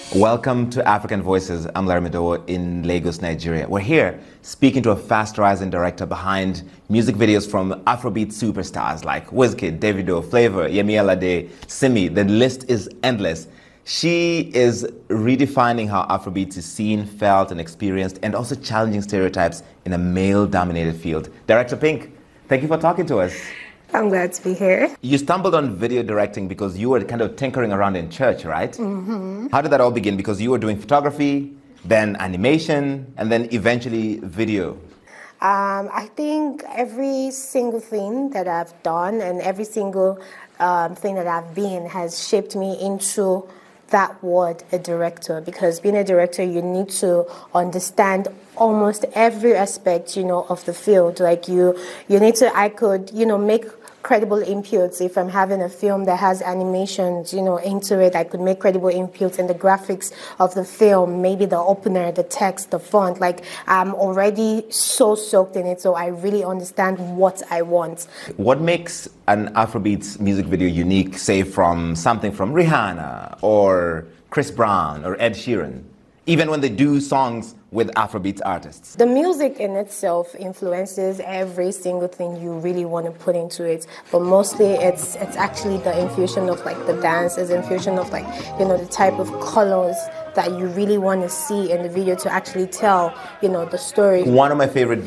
Welcome to African Voices. I'm Larry Medowo in Lagos, Nigeria. We're here speaking to a fast-rising director behind music videos from Afrobeat superstars like Wizkid, Davido, Flavor, Yemi Alade, Simi. The list is endless. She is redefining how Afrobeat is seen, felt, and experienced, and also challenging stereotypes in a male-dominated field. Director Pink, thank you for talking to us. I'm glad to be here. You stumbled on video directing because you were kind of tinkering around in church, right? Mm-hmm. How did that all begin? Because you were doing photography, then animation, and then eventually video. I think every single thing that I've done and every single thing that I've been has shaped me into that word, a director, because being a director, you need to understand almost every aspect, of the field. Like you need to, I could, make credible inputs. If I'm having a film that has animations, into it, I could make credible inputs in the graphics of the film, maybe the opener, the text, the font. Like I'm already so soaked in it, so I really understand what I want. What makes an Afrobeats music video unique, say from something from Rihanna or Chris Brown or Ed Sheeran, even when they do songs with Afrobeat artists? The music in itself influences every single thing you really want to put into it, but mostly it's actually the infusion of like the dances, infusion of like, the type of colors that you really want to see in the video to actually tell, the story. One of my favorite